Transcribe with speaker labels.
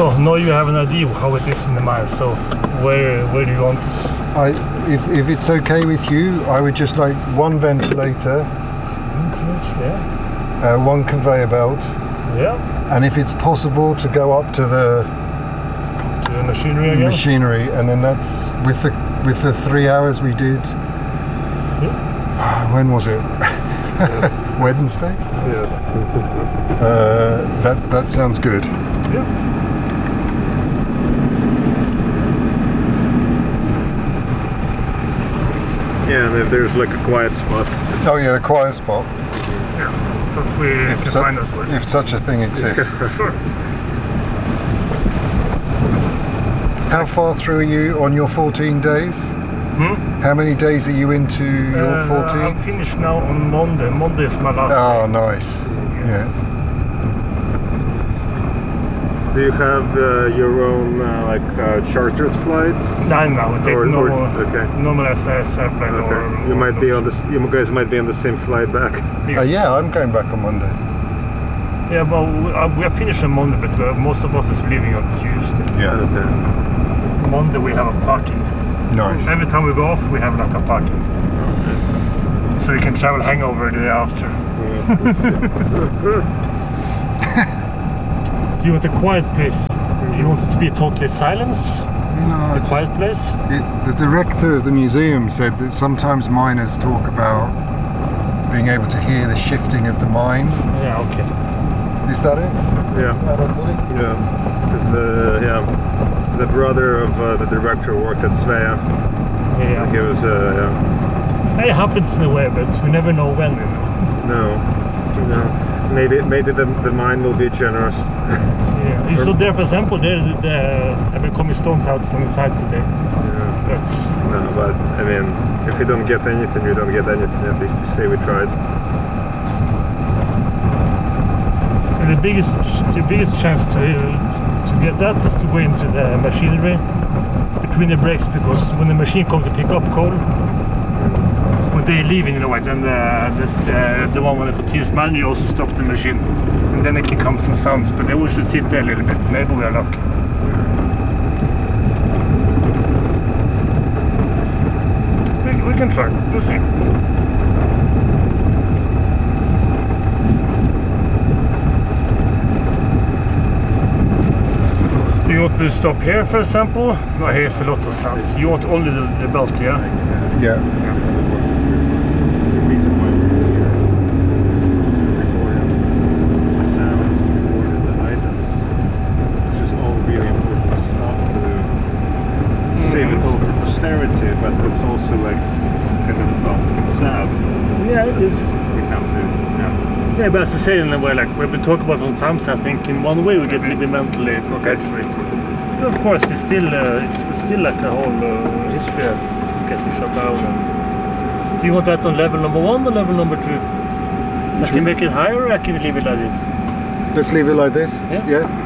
Speaker 1: So now you have an idea how it is in the mine. So where do you want?
Speaker 2: If it's okay with you, I would just like one ventilator,
Speaker 1: Yeah.
Speaker 2: one conveyor belt,
Speaker 1: Yeah.
Speaker 2: and if it's possible to go up to the
Speaker 1: The machinery again.
Speaker 2: machinery, and then that's with the 3 hours we did. When was it? Wednesday.
Speaker 3: Yes.
Speaker 2: That sounds good.
Speaker 1: Yeah.
Speaker 3: Yeah, and if there's like a quiet spot.
Speaker 2: Oh yeah, the quiet spot.
Speaker 1: But we can find us where.
Speaker 2: If such a thing exists.
Speaker 1: Sure.
Speaker 2: How far through are you on your 14 days? How many days are you into your 14?
Speaker 1: I'm finished now on Monday. Monday is my last
Speaker 2: Oh,
Speaker 1: day.
Speaker 2: nice.
Speaker 1: Yes.
Speaker 3: Do you have your own chartered flights?
Speaker 1: No, we take normal SAS airplane
Speaker 3: Okay.
Speaker 1: or.
Speaker 3: You might be on this. You guys might be on the same flight back.
Speaker 1: Yes.
Speaker 2: Yeah, I'm going back on Monday.
Speaker 1: Yeah, but we are finished on Monday, but most of us is leaving on Tuesday.
Speaker 2: Yeah.
Speaker 3: Okay.
Speaker 1: Monday we have a party.
Speaker 2: Nice.
Speaker 1: Every time we go off, we have like a party. So you can travel hangover the day after. So you want a quiet place? You want it to be totally silence?
Speaker 2: No,
Speaker 1: A quiet place?
Speaker 2: the director of the museum said that sometimes miners talk about being able to hear the shifting of the mine.
Speaker 1: Yeah, okay.
Speaker 2: Is that it?
Speaker 3: Yeah. Yeah. Because the brother of the director worked at Svea.
Speaker 1: Yeah.
Speaker 3: He was
Speaker 1: It happens in a way, but we never know when. You know.
Speaker 3: no. Maybe the mine will be generous.
Speaker 1: Yeah. You saw there, for example, there have been coming stones out from the side today.
Speaker 3: Yeah.
Speaker 1: That's
Speaker 3: No, but I mean, if you don't get anything, you don't get anything. At least we say we tried.
Speaker 1: and the biggest chance to get that is to go into the machinery between the breaks, because when the machine comes to pick up coal, when they leave, you know what, then the one when the continuous manually also stop the machine, and then it can come some sounds. But then we should sit there a little bit. Maybe we are lucky. We can try. We'll see. So you want to stop here, for example? No, here's a lot of sounds. You want only the belt, yeah?
Speaker 2: Yeah.
Speaker 3: The reason why we're here, recording the sounds, recording the items, it's just all really important stuff to save it all for posterity, but it's also like kind of sad.
Speaker 1: Yeah, it is.
Speaker 3: We have to,
Speaker 1: Yeah, but as I say, in a way, like we've been talking about sometimes, I think in one way we get a little bit mentally prepared for it. But of course, it's still like a whole history as getting shut down. And do you want that on level number 1 or level number 2? I can make it higher, or I can leave it like this.
Speaker 2: Let's leave it like this.
Speaker 1: Yeah.
Speaker 2: Yeah.